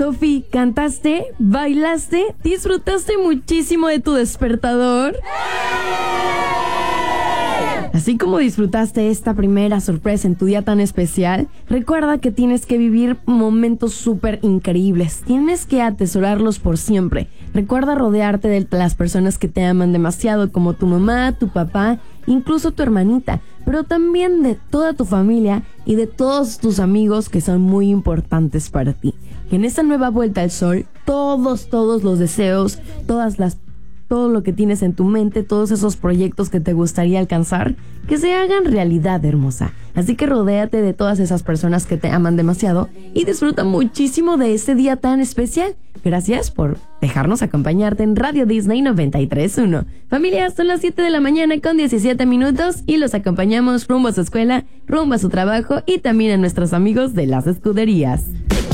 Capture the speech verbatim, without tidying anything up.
Sofi, ¿cantaste? ¿Bailaste? ¿Disfrutaste muchísimo de tu despertador? Así como disfrutaste esta primera sorpresa en tu día tan especial, recuerda que tienes que vivir momentos súper increíbles. Tienes que atesorarlos por siempre. Recuerda rodearte de las personas que te aman demasiado, como tu mamá, tu papá, incluso tu hermanita, pero también de toda tu familia y de todos tus amigos que son muy importantes para ti. Que en esta nueva vuelta al sol, todos, todos los deseos, todas las todo lo que tienes en tu mente, todos esos proyectos que te gustaría alcanzar, que se hagan realidad, hermosa. Así que rodéate de todas esas personas que te aman demasiado y disfruta muchísimo de este día tan especial. Gracias por dejarnos acompañarte en Radio Disney noventa y tres punto uno. Familia, son las siete de la mañana con diecisiete minutos y los acompañamos rumbo a su escuela, rumbo a su trabajo y también a nuestros amigos de las escuderías.